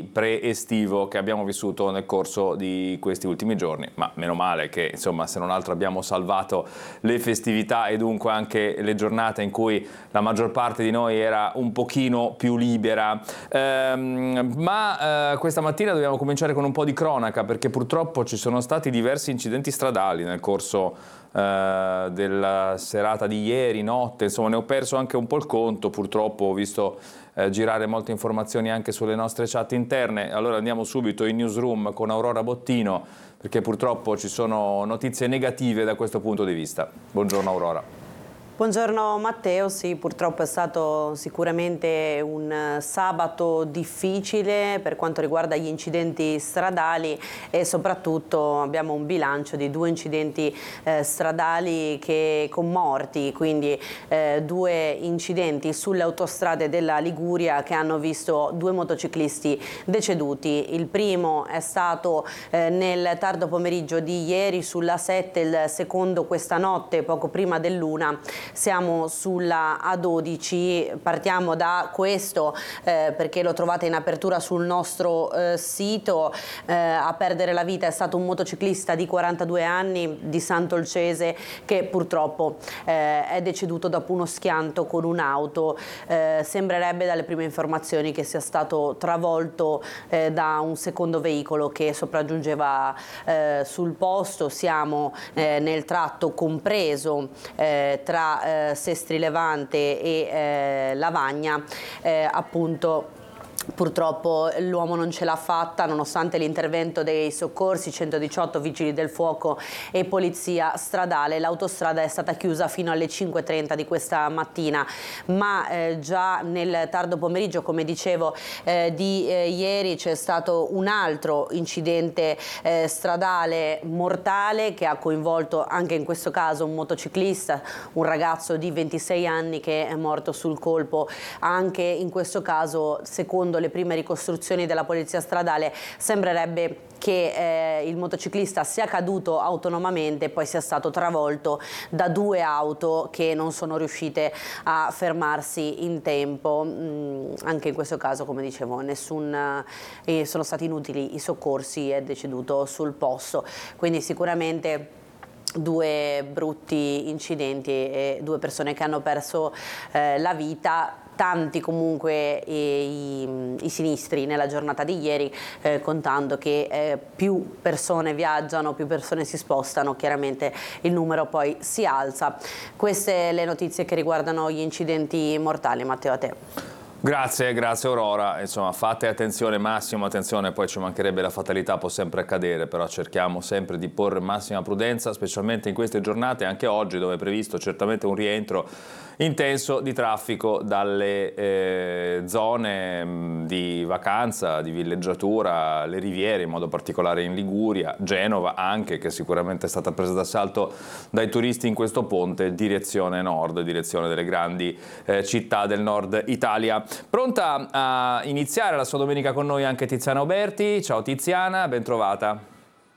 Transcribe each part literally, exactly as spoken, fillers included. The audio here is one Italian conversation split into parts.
pre-estivo che abbiamo vissuto nel corso di questi ultimi giorni, ma meno male che insomma se non altro abbiamo salvato le festività e dunque anche le giornate in cui la maggior parte di noi era un pochino più libera. Ehm, ma eh, questa mattina dobbiamo cominciare con un po' di cronaca, perché purtroppo ci sono stati diversi incidenti stradali nel corso Uh, della serata di ieri, notte, insomma ne ho perso anche un po' il conto, purtroppo ho visto uh, girare molte informazioni anche sulle nostre chat interne. Allora andiamo subito in newsroom con Aurora Bottino, perché purtroppo ci sono notizie negative da questo punto di vista. Buongiorno Aurora. Buongiorno Matteo, sì, purtroppo è stato sicuramente un sabato difficile per quanto riguarda gli incidenti stradali e soprattutto abbiamo un bilancio di due incidenti eh, stradali che, con morti, quindi eh, due incidenti sulle autostrade della Liguria che hanno visto due motociclisti deceduti. Il primo è stato eh, nel tardo pomeriggio di ieri sulla sette, il secondo questa notte poco prima dell'una. Siamo sulla A dodici, partiamo da questo eh, perché lo trovate in apertura sul nostro eh, sito. Eh, a perdere la vita è stato un motociclista di quarantadue anni di Sant'Olcese che purtroppo eh, è deceduto dopo uno schianto con un'auto. Eh, sembrerebbe dalle prime informazioni che sia stato travolto eh, da un secondo veicolo che sopraggiungeva eh, sul posto. Siamo eh, nel tratto compreso eh, tra Eh, Sestri Levante e eh, Lavagna, eh, appunto. Purtroppo l'uomo non ce l'ha fatta nonostante l'intervento dei soccorsi, centodiciotto, vigili del fuoco e polizia stradale. L'autostrada è stata chiusa fino alle cinque e trenta di questa mattina, ma eh, già nel tardo pomeriggio, come dicevo, eh, di eh, ieri c'è stato un altro incidente eh, stradale mortale che ha coinvolto anche in questo caso un motociclista, un ragazzo di ventisei anni che è morto sul colpo. Anche in questo caso, secondo le prime ricostruzioni della polizia stradale, sembrerebbe che eh, il motociclista sia caduto autonomamente e poi sia stato travolto da due auto che non sono riuscite a fermarsi in tempo. Mm, anche in questo caso, come dicevo, nessun, eh, sono stati inutili i soccorsi, è deceduto sul posto. Quindi sicuramente due brutti incidenti e due persone che hanno perso eh, la vita. Tanti comunque i, i, i sinistri nella giornata di ieri, eh, contando che eh, più persone viaggiano, più persone si spostano, chiaramente il numero poi si alza. Queste le notizie che riguardano gli incidenti mortali. Matteo, a te. Grazie, grazie Aurora. Insomma, fate attenzione, massima attenzione, poi ci mancherebbe, la fatalità può sempre accadere, però cerchiamo sempre di porre massima prudenza, specialmente in queste giornate, anche oggi dove è previsto certamente un rientro intenso di traffico dalle eh, zone mh, di vacanza, di villeggiatura, le riviere, in modo particolare in Liguria, Genova anche, che sicuramente è stata presa d'assalto dai turisti in questo ponte, direzione nord, direzione delle grandi eh, città del nord Italia. Pronta a iniziare la sua domenica con noi anche Tiziana Oberti. Ciao Tiziana, ben trovata.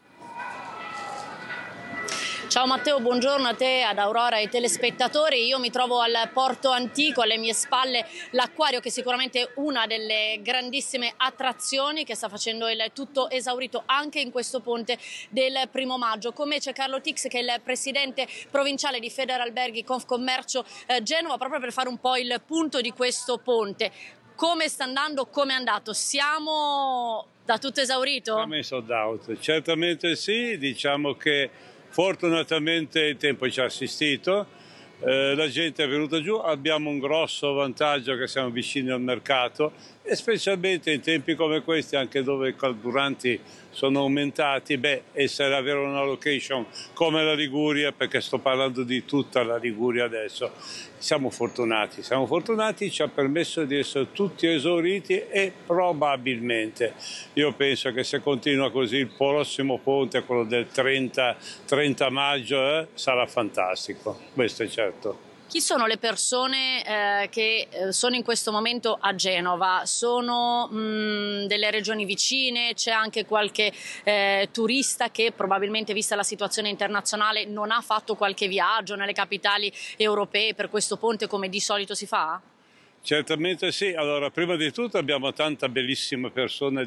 Ciao Matteo, buongiorno a te, ad Aurora e ai telespettatori. Io mi trovo al Porto Antico, alle mie spalle l'acquario, che è sicuramente una delle grandissime attrazioni che sta facendo il tutto esaurito anche in questo ponte del primo maggio. Con me c'è Carlo Tix, che è il presidente provinciale di Federalberghi Confcommercio eh, Genova, proprio per fare un po' il punto di questo ponte. Come sta andando, come è andato? Siamo da tutto esaurito? Siamo in sold out, certamente sì, diciamo che fortunatamente il tempo ci ha assistito, eh, la gente è venuta giù, abbiamo un grosso vantaggio che siamo vicini al mercato e specialmente in tempi come questi, anche dove i carburanti sono aumentati, beh, essere avere una location come la Liguria, perché sto parlando di tutta la Liguria adesso, siamo fortunati, siamo fortunati, ci ha permesso di essere tutti esauriti e probabilmente, io penso che se continua così il prossimo ponte, quello del trenta maggio, eh, sarà fantastico, questo è certo. Chi sono le persone eh, che eh, sono in questo momento a Genova? Sono mh, delle regioni vicine? C'è anche qualche eh, turista che probabilmente, vista la situazione internazionale, non ha fatto qualche viaggio nelle capitali europee per questo ponte come di solito si fa? Certamente sì, allora prima di tutto abbiamo tanta bellissima persone